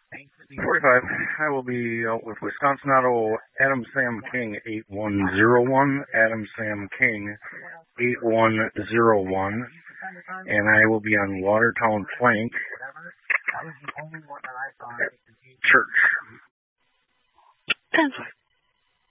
45. I will be out with Wisconsin Auto Adam Sam King 8101. Adam Sam King 8101. And I will be on Watertown Plank Church. 10-5.